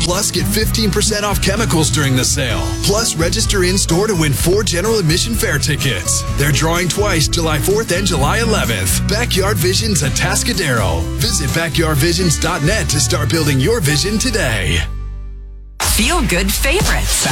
Plus, get 15% off chemicals during the sale. Plus, register in-store to win 4 general admission fair tickets. They're drawing twice, July 4th and July 11th. Backyard Vision's Atascadero. Visit backyardvisions.net to start building your vision today. Feel good favorites.